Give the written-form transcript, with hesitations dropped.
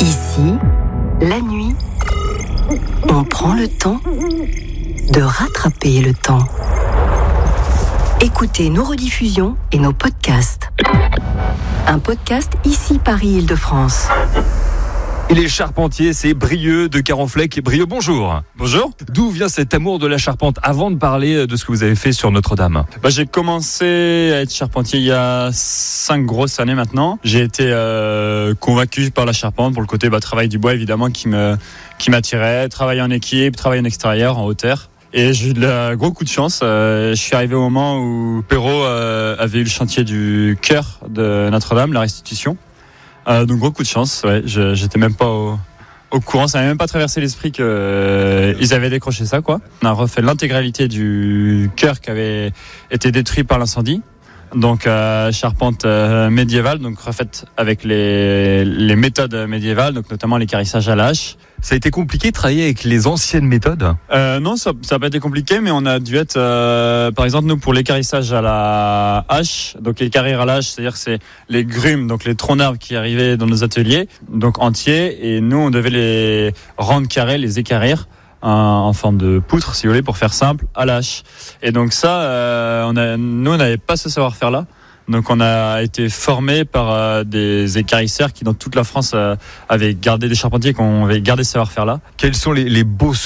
Ici, la nuit, on prend le temps de rattraper le temps. Écoutez nos rediffusions et nos podcasts. Un podcast Ici Paris-Île-de-France. Il est charpentier, c'est Brieux de Carenfleck. Brieux, bonjour. Bonjour. D'où vient cet amour de la charpente avant de parler de ce que vous avez fait sur Notre-Dame? J'ai commencé à être charpentier il y a 5 grosses années maintenant. J'ai été convaincu par la charpente pour le côté travail du bois évidemment qui m'attirait, travailler en équipe, travailler en extérieur, en hauteur. Et j'ai eu de gros coup de chance. Je suis arrivé au moment où Perrault avait eu le chantier du chœur de Notre-Dame, la restitution. Donc gros coup de chance, ouais, j'étais même pas au courant, ça n'avait même pas traversé l'esprit qu'ils avaient décroché ça, quoi. On a refait l'intégralité du chœur qui avait été détruit par l'incendie, donc charpente médiévale, donc refaite avec les méthodes médiévales, donc notamment l'équarrissage à la hache. Ça a été compliqué de travailler avec les anciennes méthodes? Non, ça n'a pas été compliqué, mais on a dû être, par exemple, nous, pour l'équarrissage à la hache, donc équarrir à la hache, c'est-à-dire que c'est les grumes, donc les troncs d'arbres qui arrivaient dans nos ateliers, donc entiers, et nous, on devait les rendre carrés, les équarrir en forme de poutre, si vous voulez, pour faire simple, à la hache. Et donc ça, nous, on n'avait pas ce savoir-faire-là. Donc on a été formé par des équarrisseurs qui dans toute la France avaient gardé des charpentiers qui avaient gardé ce savoir-faire-là. Quels sont les beaux